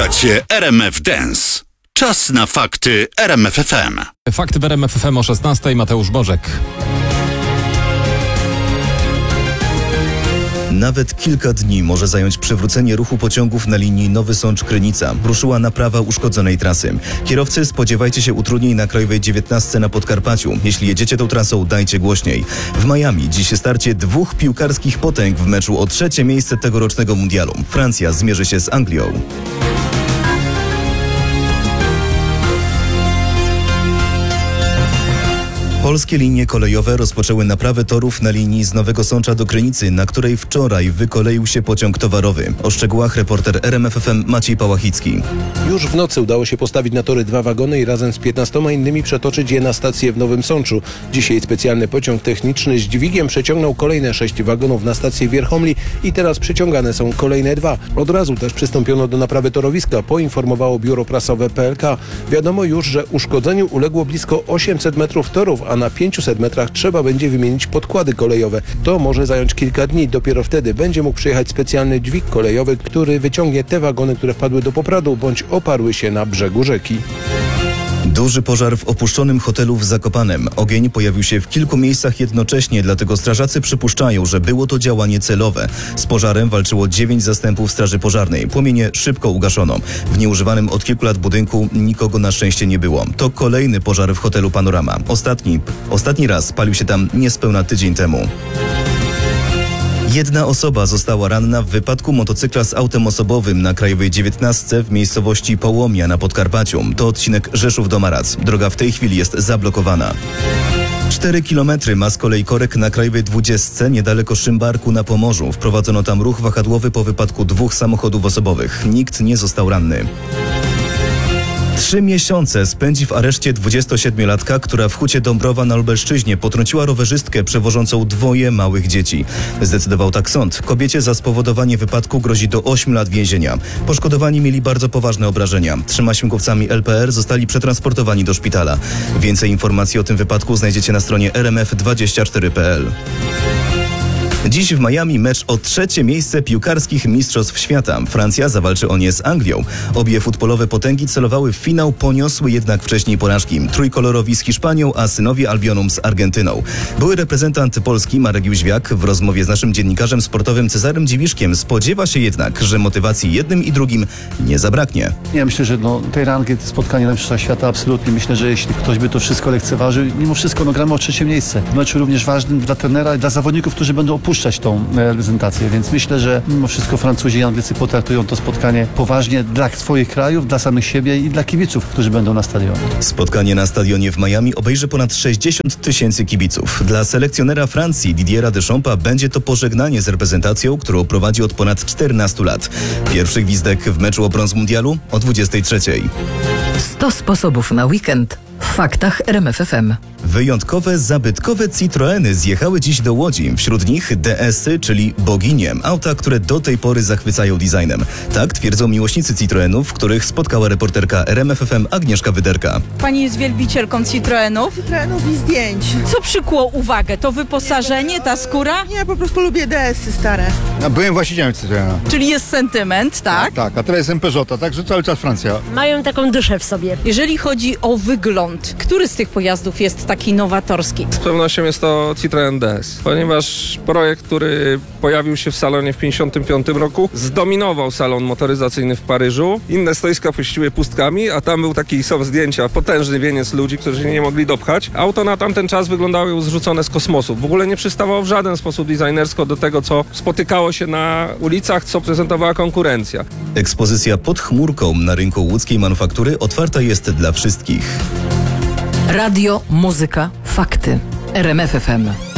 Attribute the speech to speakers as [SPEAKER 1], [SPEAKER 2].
[SPEAKER 1] Słuchacie RMF Dance. Czas na fakty RMF FM.
[SPEAKER 2] Fakty w RMF FM o 16:00. Mateusz Bożek.
[SPEAKER 3] Nawet kilka dni może zająć przywrócenie ruchu pociągów na linii Nowy Sącz-Krynica. Ruszyła naprawa uszkodzonej trasy. Kierowcy, spodziewajcie się utrudnień na Krajowej 19 na Podkarpaciu. Jeśli jedziecie tą trasą, dajcie głośniej. W Miami dziś starcie dwóch piłkarskich potęg w meczu o 3. miejsce tegorocznego mundialu. Francja zmierzy się z Anglią. Polskie linie kolejowe rozpoczęły naprawę torów na linii z Nowego Sącza do Krynicy, na której wczoraj wykoleił się pociąg towarowy. O szczegółach reporter RMF FM Maciej Pałachicki.
[SPEAKER 4] Już w nocy udało się postawić na tory 2 wagony i razem z 15 innymi przetoczyć je na stację w Nowym Sączu. Dzisiaj specjalny pociąg techniczny z dźwigiem przeciągnął kolejne 6 wagonów na stację w Wierchomli i teraz przeciągane są kolejne 2. Od razu też przystąpiono do naprawy torowiska, poinformowało biuro prasowe PLK. Wiadomo już, że uszkodzeniu uległo blisko 800 metrów torów, a na 500 metrach trzeba będzie wymienić podkłady kolejowe. To może zająć kilka dni. Dopiero wtedy będzie mógł przyjechać specjalny dźwig kolejowy, który wyciągnie te wagony, które wpadły do popradu bądź oparły się na brzegu rzeki.
[SPEAKER 3] Duży pożar w opuszczonym hotelu w Zakopanem. Ogień pojawił się w kilku miejscach jednocześnie, dlatego strażacy przypuszczają, że było to działanie celowe. Z pożarem walczyło 9 zastępów straży pożarnej. Płomienie szybko ugaszono. W nieużywanym od kilku lat budynku nikogo na szczęście nie było. To kolejny pożar w hotelu Panorama. Ostatni raz palił się tam niespełna tydzień temu. Jedna osoba została ranna w wypadku motocykla z autem osobowym na Krajowej 19 w miejscowości Połomia na Podkarpaciu. To odcinek Rzeszów-Domarac. Droga w tej chwili jest zablokowana. 4 kilometry ma z kolei korek na Krajowej 20 niedaleko Szymbarku na Pomorzu. Wprowadzono tam ruch wahadłowy po wypadku 2 samochodów osobowych. Nikt nie został ranny. 3 miesiące spędzi w areszcie 27-latka, która w Hucie Dąbrowa na Lubelszczyźnie potrąciła rowerzystkę przewożącą 2 małych dzieci. Zdecydował tak sąd. Kobiecie za spowodowanie wypadku grozi do 8 lat więzienia. Poszkodowani mieli bardzo poważne obrażenia. 3 śmigłowcami LPR zostali przetransportowani do szpitala. Więcej informacji o tym wypadku znajdziecie na stronie rmf24.pl. Dziś w Miami mecz o 3. miejsce piłkarskich mistrzostw świata. Francja zawalczy o nie z Anglią. Obie futbolowe potęgi celowały w finał, poniosły jednak wcześniej porażki. Trójkolorowi z Hiszpanią, a synowie Albionum z Argentyną. Były reprezentant Polski Marek Jóźwiak w rozmowie z naszym dziennikarzem sportowym Cezarym Dziwiszkiem spodziewa się jednak, że motywacji jednym i drugim nie zabraknie.
[SPEAKER 5] Ja myślę, że tej rangi spotkanie na mistrzostwach świata absolutnie. Myślę, że jeśli ktoś by to wszystko lekceważył, mimo wszystko gramy o 3. miejsce. W meczu również ważnym dla trenera i dla zawodników, którzy będą opuszczać tą reprezentację, więc myślę, że mimo wszystko Francuzi i Anglicy potraktują to spotkanie poważnie dla swoich krajów, dla samych siebie i dla kibiców, którzy będą na stadionie.
[SPEAKER 3] Spotkanie na stadionie w Miami obejrzy ponad 60 000 kibiców. Dla selekcjonera Francji Didiera Deschampa będzie to pożegnanie z reprezentacją, którą prowadzi od ponad 14 lat. Pierwszy gwizdek w meczu o brąz mundialu o 23:00.
[SPEAKER 6] 100 sposobów na weekend w faktach RMF FM.
[SPEAKER 3] Wyjątkowe, zabytkowe Citroeny zjechały dziś do Łodzi. Wśród nich DS-y, czyli boginie. Auta, które do tej pory zachwycają designem. Tak twierdzą miłośnicy Citroenów, których spotkała reporterka RMF FM Agnieszka Wyderka.
[SPEAKER 7] Pani jest wielbicielką Citroenów?
[SPEAKER 8] Citroenów i zdjęć.
[SPEAKER 7] Co przykuło uwagę? To wyposażenie, ta skóra?
[SPEAKER 8] Nie, po prostu lubię DS-y stare.
[SPEAKER 9] Byłem właścicielem Citroena.
[SPEAKER 7] Czyli jest sentyment, tak?
[SPEAKER 9] Tak, a teraz jestem Peugeota, także cały czas Francja.
[SPEAKER 10] Mają taką duszę w sobie.
[SPEAKER 7] Jeżeli chodzi o wygląd, który z tych pojazdów jest taki nowatorski?
[SPEAKER 11] Z pewnością jest to Citroen DS, ponieważ projekt, który pojawił się w salonie w 1955 roku, zdominował salon motoryzacyjny w Paryżu. Inne stoiska puściły pustkami, a tam był taki, są zdjęcia, potężny wieniec ludzi, którzy nie mogli dopchać. Auto na tamten czas wyglądało zrzucone z kosmosu. W ogóle nie przystawało w żaden sposób designersko do tego, co spotykało się na ulicach, co prezentowała konkurencja.
[SPEAKER 3] Ekspozycja pod chmurką na rynku łódzkiej manufaktury otwarta jest dla wszystkich.
[SPEAKER 6] Radio, muzyka, fakty. RMF FM.